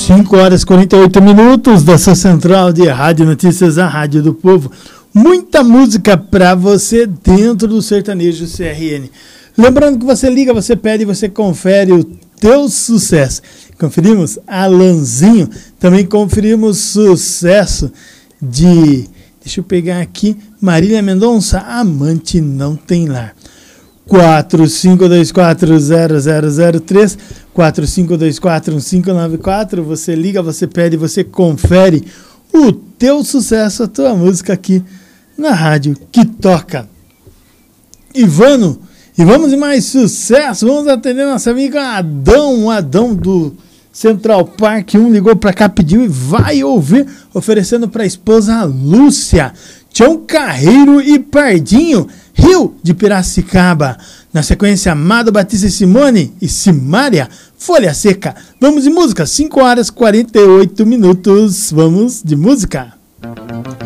5 horas e 48 minutos da sua central de Rádio Notícias, a Rádio do Povo. Muita música para você dentro do Sertanejo CRN. Lembrando que você liga, você pede, você confere o teu sucesso. Conferimos Alanzinho, também conferimos sucesso de, deixa eu pegar aqui, Marília Mendonça, Amante Não Tem Lar. 45240003, 45241594, você liga, você pede, você confere o teu sucesso, a tua música aqui na rádio que toca. Ivano, e vamos em mais sucesso, vamos atender nossa amiga Adão do Central Park 1, ligou pra cá, pediu e vai ouvir, oferecendo pra esposa Lúcia, Tião Carreiro e Pardinho, Rio de Piracicaba. Na sequência, Amado Batista e Simone e Simária, Folha Seca. Vamos de música, 5 horas e 48 minutos. Vamos de música.